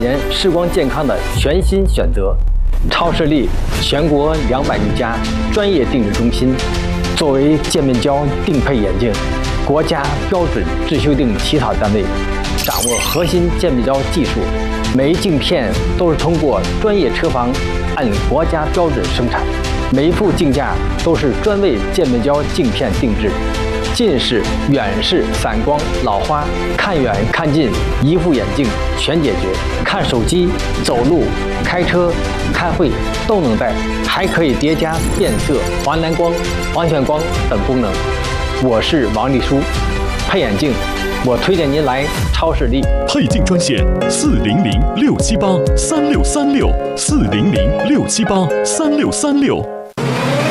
年视光健康的全新选择，超视力全国200余家专业定制中心，作为渐变焦定配眼镜国家标准制修订起草单位，掌握核心渐变焦技术，每一镜片都是通过专业车房按国家标准生产，每一副镜架都是专为渐变焦镜片定制。近视、远视、散光、老花，看远看近，一副眼镜全解决。看手机、走路、开车、开会都能戴，还可以叠加变色、华南光、黄炫光等功能。我是王丽书，配眼镜，我推荐您来超视力。 配镜专线400-678-3636，400-678-3636。